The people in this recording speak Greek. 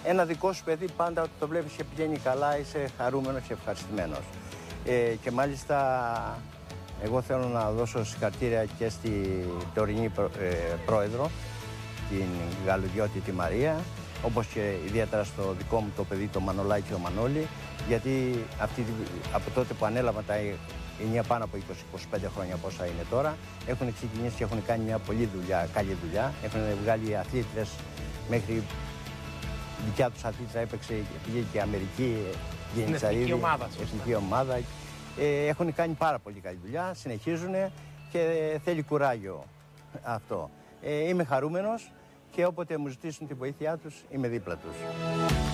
ένα δικό σου παιδί πάντα όταν το βλέπεις και πηγαίνει καλά, είσαι χαρούμενος και ευχαριστημένος. Και μάλιστα εγώ θέλω να δώσω συγχαρητήρια και στη τωρινή πρόεδρο, την Γαλλοδιώτη τη Μαρία, όπως και ιδιαίτερα στο δικό μου το παιδί, το Μανολάκι και ο Μανώλη, γιατί από τότε που ανέλαβα τα ενία πάνω από 20-25 χρόνια πόσα είναι τώρα, έχουν ξεκινήσει και έχουν κάνει μια πολύ καλή δουλειά. Έχουν βγάλει αθλήτρες, μέχρι δικιά τους αθλήτρα έπαιξε, πήγε και Αμερική, εθνική ομάδα. Εθνική ομάδα. Έχουν κάνει πάρα πολύ καλή δουλειά, συνεχίζουν και θέλει κουράγιο αυτό. Είμαι χαρούμενος και όποτε μου ζητήσουν τη βοήθειά τους, είμαι δίπλα τους.